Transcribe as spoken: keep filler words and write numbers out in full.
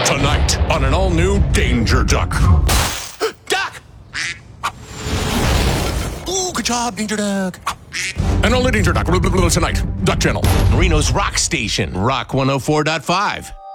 Tonight on an all-new Danger Duck. Duck! Ooh, good job, Danger Duck. An all-new Danger Duck tonight. Duck Channel. Reno's Rock Station, Rock one oh four point five.